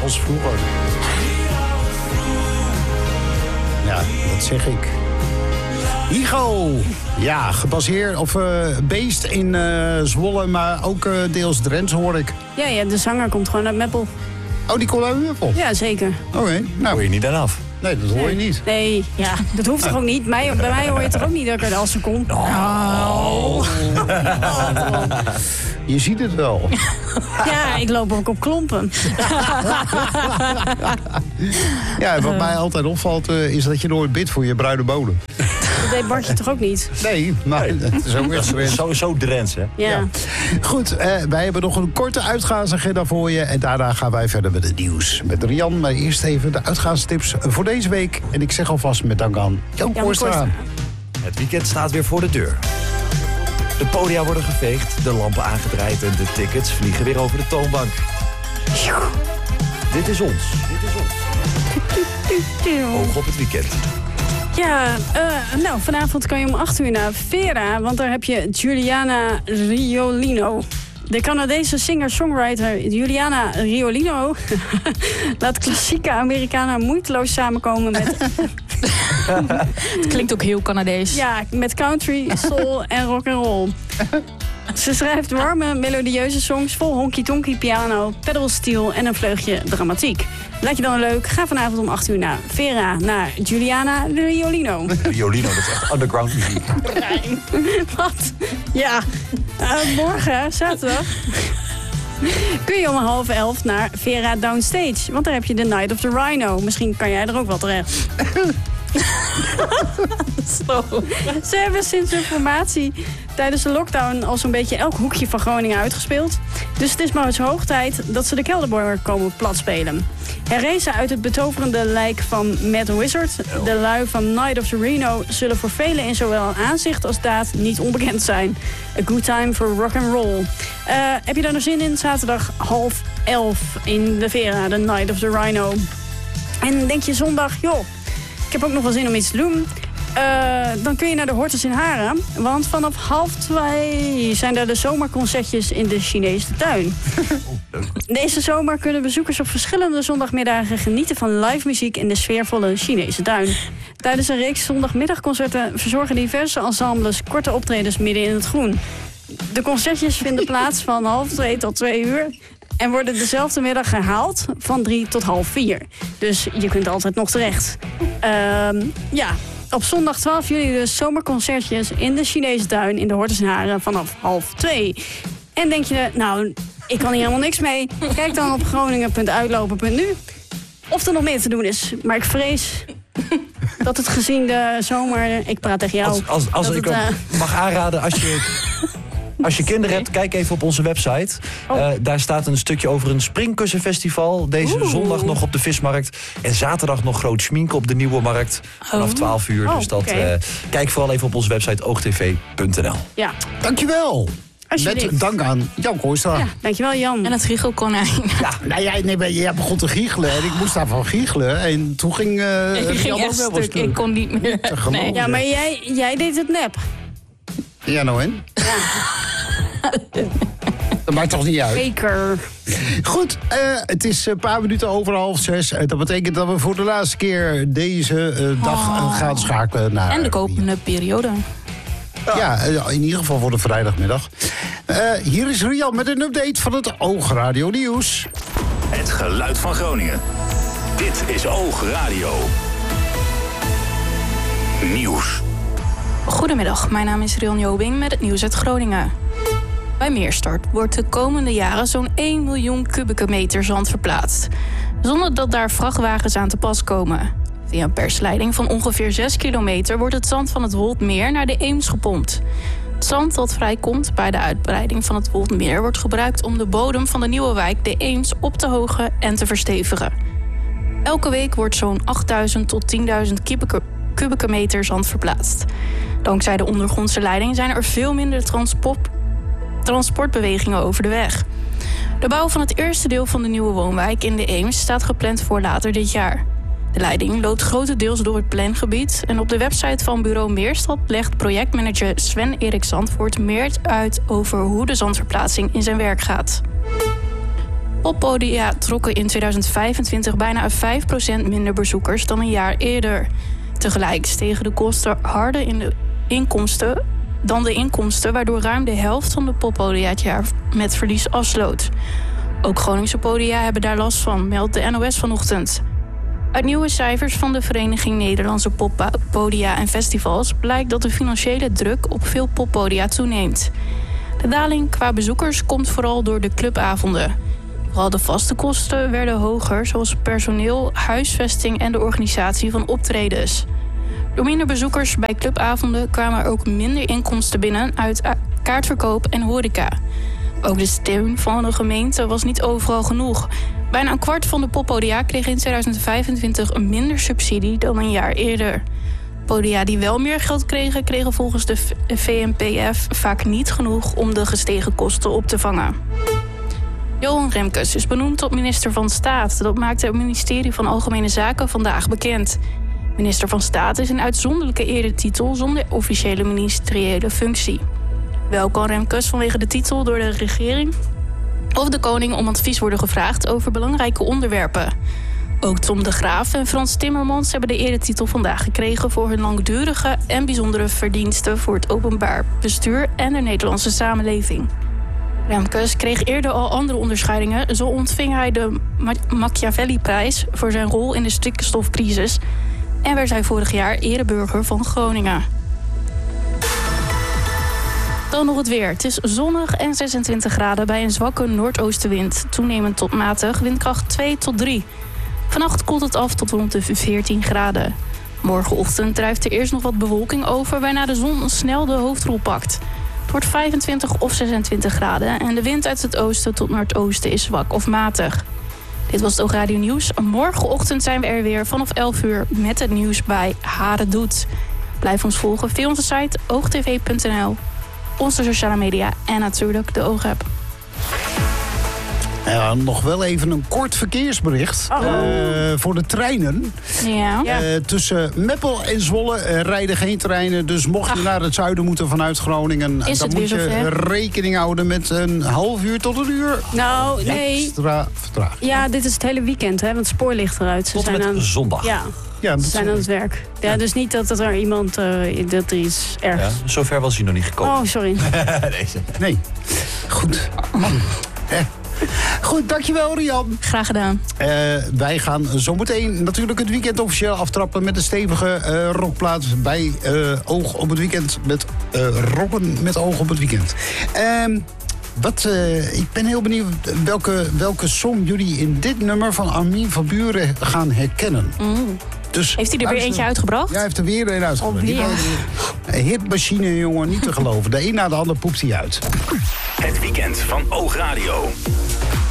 als vroeger. Ja, dat zeg ik. Higo! Ja, gebaseerd of based in Zwolle, maar ook deels Drents hoor ik. Ja, de zanger komt gewoon uit Meppel. Oh, die komt uit Meppel? Ja, zeker. Oké, nou. Hoor je niet aan af? Nee, dat hoor je niet. Nee, ja, dat hoeft toch ook niet? Bij mij hoor je toch ook niet dat ik uit Assen kom? Oh. Je ziet het wel. Ja, ik loop ook op klompen. Ja, wat mij altijd opvalt is dat je nooit bidt voor je bruine bodem. Dat deed Bartje toch ook niet? Nee, maar het is ook echt sowieso Drents, hè? Ja. Goed, wij hebben nog een korte uitgaansagenda voor je. En daarna gaan wij verder met het nieuws. Met Rian, maar eerst even de uitgaanstips voor deze week. En ik zeg alvast met dank aan Jan Kooistra. Het weekend staat weer voor de deur. De podia worden geveegd, de lampen aangedraaid en de tickets vliegen weer over de toonbank. Dit is ons. Oog op het weekend. Ja, nou, vanavond kan je om 8 uur naar Vera, want daar heb je Giuliana Riolino. De Canadese singer-songwriter Giuliana Riolino laat klassieke Amerikanen moeiteloos samenkomen met... Het klinkt ook heel Canadees. Ja, met country, soul en rock'n'roll. Ze schrijft warme, melodieuze songs vol honky-tonky piano, pedalsteel en een vleugje dramatiek. Lijkt je dan leuk? Ga vanavond om 8 uur naar Vera, naar Giuliana Riolino. Riolino, dat is echt underground muziek. Wat? Ja, morgen, zaterdag, kun je om 10:30 naar Vera Downstage. Want daar heb je de Night of the Rhino. Misschien kan jij er ook wel terecht. Ze hebben sinds hun formatie tijdens de lockdown al zo'n beetje elk hoekje van Groningen uitgespeeld. Dus het is maar eens hoog tijd dat ze de Kelderborger komen platspelen. Herrezen uit het betoverende lijk van Mad Wizard, de lui van Night of the Rhino zullen voor velen in zowel aanzicht als daad niet onbekend zijn. A good time for rock and roll. Heb je daar nog zin in? Zaterdag 10:30 in de Vera, de Night of the Rhino. En denk je zondag, joh, ik heb ook nog wel zin om iets te doen. Dan kun je naar de Hortus in Haren. Want vanaf 1:30 zijn er de zomerconcertjes in de Chinese tuin. Deze zomer kunnen bezoekers op verschillende zondagmiddagen genieten van live muziek in de sfeervolle Chinese tuin. Tijdens een reeks zondagmiddagconcerten verzorgen diverse ensembles korte optredens midden in het groen. De concertjes vinden plaats van 1:30 tot 2 uur. En worden dezelfde middag herhaald van 3 tot 3:30. Dus je kunt altijd nog terecht. Ja, op zondag 12 juli dus zomerconcertjes in de Chinese tuin in de Hortus in Haren vanaf 1:30. En denk je, nou, ik kan hier helemaal niks mee. Kijk dan op groningen.uitlopen.nu of er nog meer te doen is. Maar ik vrees dat het gezien de zomer... Ik praat tegen jou. Als ik mag aanraden, als je kinderen hebt, kijk even op onze website. Daar staat een stukje over een springkussenfestival. Deze zondag nog op de Vismarkt. En zaterdag nog groot schminken op de Nieuwe Markt. Vanaf 12 uur. Dus kijk vooral even op onze website oogtv.nl. Ja. Dankjewel. Met dank aan Jan Kooistra. Ja, dankjewel Jan. En het giechelkonijn. Ja, nou jij begon te giechelen en ik moest daarvan giechelen. En toen ging ik ging echt stuk, ik kon niet meer. Nee. Ja, maar jij deed het nep. Ja, nou en? Ja. Dat maakt toch niet uit? Zeker. Goed, het is een paar minuten over 5:30. Dat betekent dat we voor de laatste keer deze dag gaan schakelen naar... En de komende periode. Ja, in ieder geval voor de vrijdagmiddag. Hier is Rian met een update van het Oogradio Nieuws. Het geluid van Groningen. Dit is Oogradio Nieuws. Goedemiddag, mijn naam is Rian Jobing met het nieuws uit Groningen. Bij Meerstart wordt de komende jaren zo'n 1 miljoen kubieke meter zand verplaatst. Zonder dat daar vrachtwagens aan te pas komen. Via een persleiding van ongeveer 6 kilometer wordt het zand van het Woldmeer naar de Eems gepompt. Het zand dat vrijkomt bij de uitbreiding van het Woldmeer wordt gebruikt om de bodem van de nieuwe wijk de Eems op te hogen en te verstevigen. Elke week wordt zo'n 8.000 tot 10.000 kubieke meter zand verplaatst. Dankzij de ondergrondse leiding zijn er veel minder transportbewegingen over de weg. De bouw van het eerste deel van de nieuwe woonwijk in de Eems staat gepland voor later dit jaar. De leiding loopt grotendeels door het plangebied en op de website van bureau Meerstad legt projectmanager Sven-Erik Zandvoort meer uit over hoe de zandverplaatsing in zijn werk gaat. Poppodia trokken in 2025 bijna 5% minder bezoekers dan een jaar eerder. Tegelijk stegen de kosten harder in de inkomsten, waardoor ruim de helft van de poppodia het jaar met verlies afsloot. Ook Groningse podia hebben daar last van, meldt de NOS vanochtend. Uit nieuwe cijfers van de Vereniging Nederlandse Poppodia en Festivals blijkt dat de financiële druk op veel poppodia toeneemt. De daling qua bezoekers komt vooral door de clubavonden. Vooral de vaste kosten werden hoger, zoals personeel, huisvesting en de organisatie van optredens. Door minder bezoekers bij clubavonden kwamen er ook minder inkomsten binnen uit kaartverkoop en horeca. Ook de steun van de gemeente was niet overal genoeg. Bijna een kwart van de poppodia kreeg in 2025 minder subsidie dan een jaar eerder. Podia die wel meer geld kregen volgens de VNPF vaak niet genoeg om de gestegen kosten op te vangen. Johan Remkes is benoemd tot minister van Staat. Dat maakte het ministerie van Algemene Zaken vandaag bekend. Minister van Staat is een uitzonderlijke eretitel zonder officiële ministeriële functie. Wel kan Remkes vanwege de titel door de regering of de koning om advies worden gevraagd over belangrijke onderwerpen. Ook Tom de Graaf en Frans Timmermans hebben de eretitel vandaag gekregen voor hun langdurige en bijzondere verdiensten voor het openbaar bestuur en de Nederlandse samenleving. Remkes kreeg eerder al andere onderscheidingen. Zo ontving hij de Machiavelli-prijs voor zijn rol in de stikstofcrisis en werd hij vorig jaar ereburger van Groningen. Dan nog het weer. Het is zonnig en 26 graden bij een zwakke noordoostenwind. Toenemend tot matig, windkracht 2 tot 3. Vannacht koelt het af tot rond de 14 graden. Morgenochtend drijft er eerst nog wat bewolking over, waarna de zon snel de hoofdrol pakt. Het wordt 25 of 26 graden en de wind uit het oosten tot noordoosten is zwak of matig. Dit was het Oogradio Nieuws. Morgenochtend zijn we er weer vanaf 11 uur met het nieuws bij Haren Doet. Blijf ons volgen via onze site oogtv.nl, onze sociale media en natuurlijk de Oogapp. Nog wel even een kort verkeersbericht voor de treinen. Ja. Tussen Meppel en Zwolle rijden geen treinen. Dus mocht je naar het zuiden moeten vanuit Groningen, dan moet je rekening houden met een half uur tot een uur. Nou, nee. Extra vertraging. Ja, dit is het hele weekend, hè, want het spoor ligt eruit. Tot en met zondag. Ja, ze zijn aan het werk. Ja, dus niet dat er iemand, dat er iets ergs... Ja, zover was hij nog niet gekomen. Oh, sorry. Nee. Goed. Goed, dankjewel Rian. Graag gedaan. Wij gaan zometeen natuurlijk het weekend officieel aftrappen met een stevige rockplaat bij Oog op het Weekend. Met rocken met Oog op het Weekend. Ik ben heel benieuwd welke song jullie in dit nummer van Armin van Buuren gaan herkennen. Dus, heeft hij er weer eentje uitgebracht? Ja, hij heeft er weer een uitgebracht. Een hitmachine, jongen, niet te geloven. De een na de ander poept hij uit. Het weekend van Oogradio.